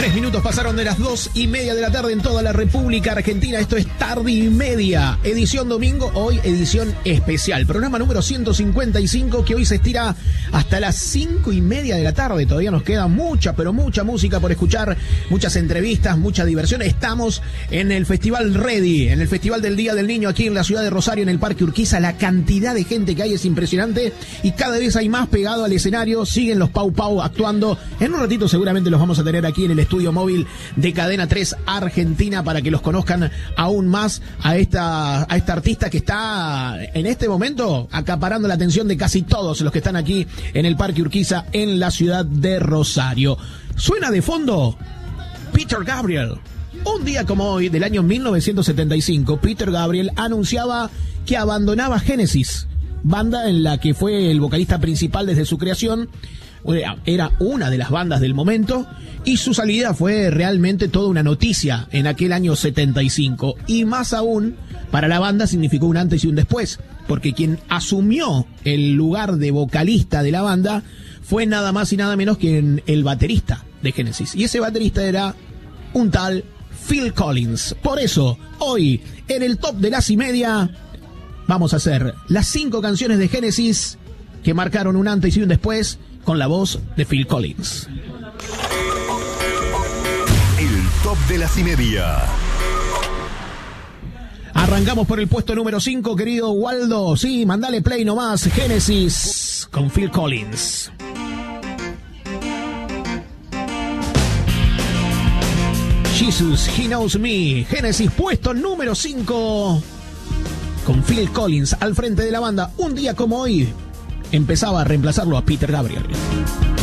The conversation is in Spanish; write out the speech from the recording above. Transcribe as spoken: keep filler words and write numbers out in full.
Tres minutos pasaron de las dos y media de la tarde en toda la República Argentina. Esto es Tarde y Media, edición domingo, hoy edición especial. Programa número ciento cincuenta y cinco que hoy se estira hasta las cinco y media de la tarde. Todavía nos queda mucha, pero mucha música por escuchar, muchas entrevistas, mucha diversión. Estamos en el Festival Ready, en el Festival del Día del Niño aquí en la ciudad de Rosario, en el Parque Urquiza. La cantidad de gente que hay es impresionante y cada vez hay más pegado al escenario. Siguen los Pau Pau actuando. En un ratito seguramente los vamos a tener aquí en el estudio móvil de Cadena tres Argentina para que los conozcan aún más a esta, a esta artista que está en este momento acaparando la atención de casi todos los que están aquí en el Parque Urquiza en la ciudad de Rosario. Suena de fondo Peter Gabriel. Un día como hoy del año mil novecientos setenta y cinco, Peter Gabriel anunciaba que abandonaba Genesis, banda en la que fue el vocalista principal desde su creación. Era una de las bandas del momento y su salida fue realmente toda una noticia en aquel año setenta y cinco, y más aún para la banda significó un antes y un después, porque quien asumió el lugar de vocalista de la banda fue nada más y nada menos que el baterista de Genesis, y ese baterista era un tal Phil Collins. Por eso hoy en el top de las y media vamos a hacer las cinco canciones de Genesis que marcaron un antes y un después, con la voz de Phil Collins. El top de las y media. Arrancamos por el puesto número cinco, querido Waldo. Sí, mandale play nomás. Genesis con Phil Collins. Jesus, He Knows Me. Genesis, puesto número cinco, con Phil Collins al frente de la banda. Un día como hoy empezaba a reemplazarlo a Peter Gabriel.